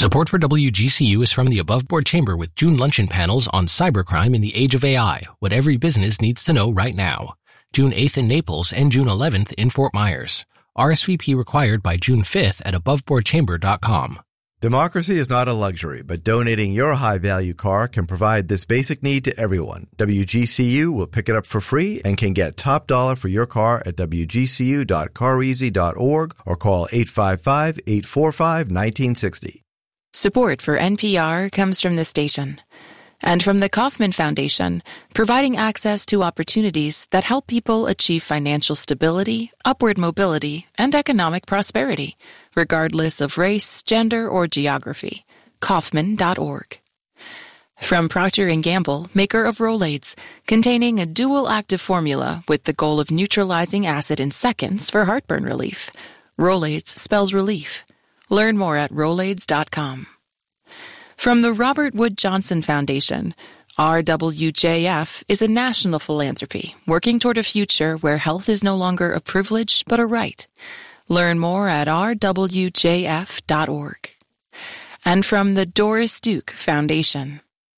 Support for WGCU is from the Above Board Chamber with June luncheon panels on cybercrime in the age of AI, what every business needs to know right now. June 8th in Naples and June 11th in Fort Myers. RSVP required by June 5th at aboveboardchamber.com. Democracy is not a luxury, but donating your high-value car can provide this basic need to everyone. WGCU will pick it up for free and can get top dollar for your car at wgcu.careasy.org or call 855-845-1960. Support for NPR comes from the station and from the Kauffman Foundation, providing access to opportunities that help people achieve financial stability, upward mobility, and economic prosperity, regardless of race, gender, or geography. Kauffman.org. From Procter & Gamble, maker of Rolaids, containing a dual active formula with the goal of neutralizing acid in seconds for heartburn relief. Rolaids spells relief. Learn more at Rolaids.com. From the Robert Wood Johnson Foundation, RWJF is a national philanthropy working toward a future where health is no longer a privilege but a right. Learn more at rwjf.org. And from the Doris Duke Foundation.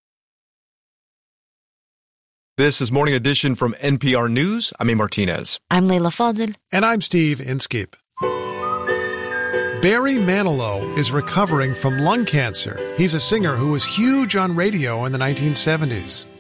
This is Morning Edition from NPR News. I'm A. Martinez. I'm Leila Fadel. And I'm Steve Inskeep. Barry Manilow is recovering from lung cancer. He's a singer who was huge on radio in the 1970s.